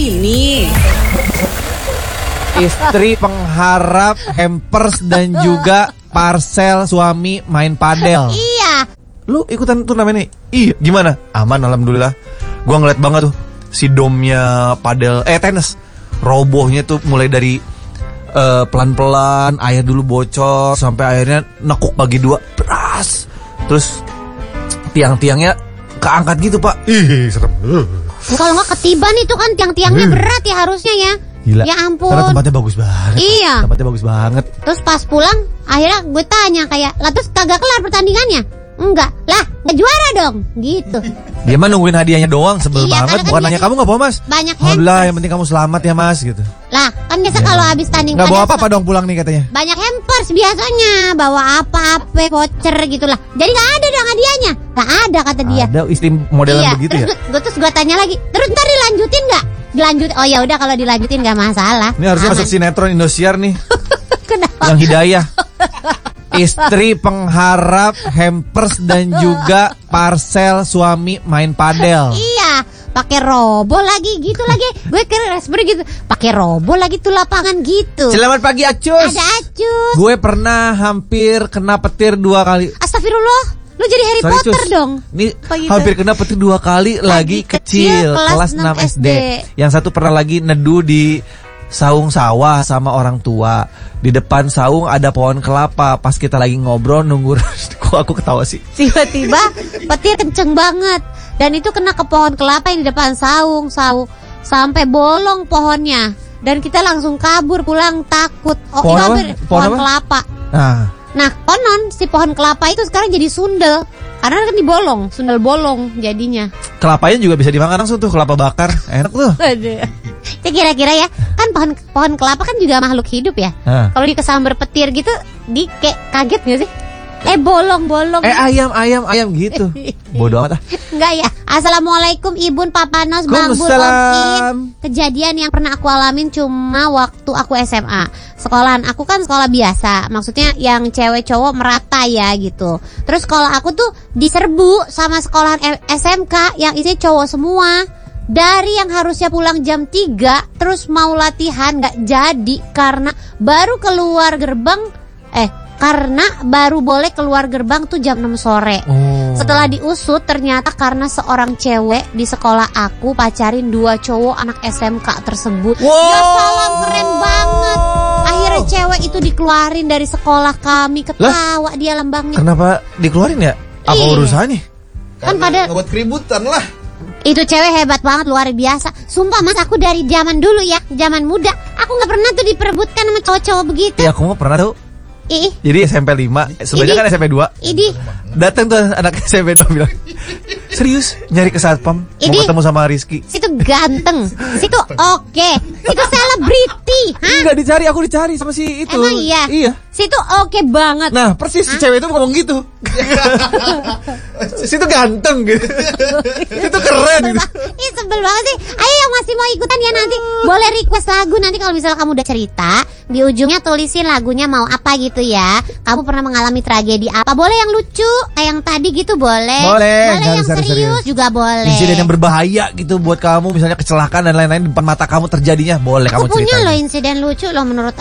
Ini istri pengharap hampers dan juga parcel suami main padel. Iya. Lu ikutan turnamen nih? Iya. Gimana? Aman, alhamdulillah. Gua ngeliat banget tuh si domnya padel, tenis. Robohnya tuh mulai dari pelan-pelan, air dulu bocor sampai akhirnya nekuk bagi dua, beras. Terus tiang-tiangnya keangkat gitu, Pak. Ih, serem. Kalau nggak ketiban itu kan tiang-tiangnya berat ya harusnya ya. Gila. Ya ampun. Karena tempatnya bagus banget. Iya. Tempatnya bagus banget. Terus pas pulang akhirnya gue tanya kayak, lah terus kagak kelar pertandingannya? Enggak. Lah, nggak juara dong. Gitu. Dia mah nungguin hadiahnya doang, sebel Iya, banget. karena kan Bukan nanya kamu nggak apa Mas? banyak Alhamdulillah, hampers. yang penting kamu selamat ya Mas gitu. Lah, kan biasa kalau habis tanding Nggak bawa ada apa-apa dong pulang nih katanya. banyak hampers biasanya, bawa apa-apa, voucher gitulah. Jadi nggak ada dong hadiahnya. Nggak ada kata dia. Ada istri modelan Iya. begitu ya. Terus gue tanya lagi, terus ntar dilanjutin nggak? Dilanjut. Oh ya udah kalau dilanjutin nggak masalah. Ini harusnya Aman. masuk sinetron Indosiar nih. Kenapa? Yang Hidayah. Istri pengharap hampers dan juga parcel suami main padel. Iya, pakai robo lagi gitu lagi. Gue kira seperti gitu. Pakai robo lagi tuh lapangan gitu. Selamat pagi Acus. Ada Acus. Gue pernah hampir kena petir 2 kali. Astagfirullah. Lu jadi Harry Sorry, Potter Cus. dong. Ini Pagi hampir kena petir 2 kali lagi kecil, kelas 6 SD. Yang satu pernah lagi neduh di saung sawah sama orang tua. Di depan saung ada pohon kelapa. Pas kita lagi ngobrol nunggu kok aku ketawa sih. Tiba-tiba petir kenceng banget. Dan itu kena ke pohon kelapa yang di depan saung sampai bolong pohonnya. Dan kita langsung kabur pulang takut. Oh, Pohon itu apa? hampir Pohon apa? kelapa. Nah, Konon si pohon kelapa itu sekarang jadi sundel. Karena kan dibolong, sundel bolong jadinya. kelapanya juga bisa dimakan langsung tuh, kelapa bakar. Enak tuh. Aduh. Itu kira-kira ya, kan pohon kelapa kan juga makhluk hidup ya. Kalau dikesambar petir gitu, kayak kaget gak sih? Bolong-bolong. Ayam gitu. Bodoh amat ah. Enggak ya. Assalamualaikum Ibun, Papa Nos, Bang Bul, Om Waalaikumsalam. In. Kejadian yang pernah aku alamin cuma waktu aku SMA. Sekolahan aku kan sekolah biasa. Maksudnya yang cewek cowok merata ya gitu. Terus sekolah aku tuh diserbu sama sekolahan SMK yang isinya cowok semua. Dari yang harusnya pulang jam 3 terus mau latihan gak jadi karena baru boleh keluar gerbang tuh jam 6 sore. Setelah diusut ternyata karena seorang cewek di sekolah aku pacarin 2 cowok anak SMK tersebut. Ya salam, keren banget. Akhirnya cewek itu dikeluarin dari sekolah kami. Ketawa dia lambangnya. Kenapa dikeluarin ya? Apa Iya. urusannya? Kan pada ngebuat keributan lah. itu cewek hebat banget, luar biasa. Sumpah Mas, aku dari zaman dulu ya, zaman muda, aku gak pernah tuh diperebutkan sama cowok-cowok begitu. Ya aku mah pernah tuh. Jadi SMP 5, sebenarnya kan SMP 2. Idih. Datang tuh anak SMP 2 bilang, serius nyari ke satpam, mau Ini- ketemu sama Rizky. Situ ganteng, situ oke, situ selebriti, hah? Enggak dicari, aku dicari sama si itu. Emang iya? Iya. Situ oke banget. Nah persis si cewek itu ngomong gitu. Situ ganteng gitu. Itu keren gitu. Ih, sebel banget sih. Ayo yang masih mau ikutan ya nanti boleh request lagu. Nanti kalau misalnya kamu udah cerita, di ujungnya tulisin lagunya mau apa gitu ya. Kamu pernah mengalami tragedi apa? Boleh yang lucu kayak yang tadi gitu boleh. Boleh, Boleh yang serius. serius juga boleh. Insiden yang berbahaya gitu buat kamu, misalnya kecelakaan dan lain-lain di depan mata kamu terjadinya, boleh Aku kamu punya ceritain. loh insiden lucu loh menurut